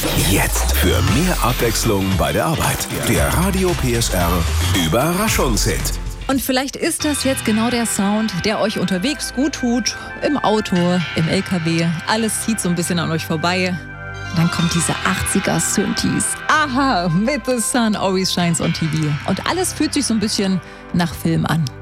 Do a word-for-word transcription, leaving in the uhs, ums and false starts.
Jetzt für mehr Abwechslung bei der Arbeit. Der Radio P S R Überraschungshit. Und vielleicht ist das jetzt genau der Sound, der euch unterwegs gut tut. Im Auto, im L K W. Alles zieht so ein bisschen an euch vorbei. Und dann kommt diese achtziger-Synthes. Aha, mit The Sun Always Shines on T V. Und alles fühlt sich so ein bisschen nach Film an.